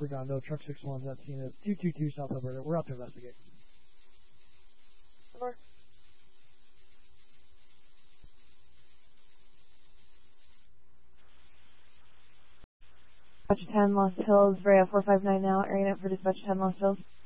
Redondo, truck 6-1's at scene at 222 South Alberta. We're out to investigate. Over. Dispatch 10 Lost Hills, Brea 459 now, area for Dispatch 10 Lost Hills.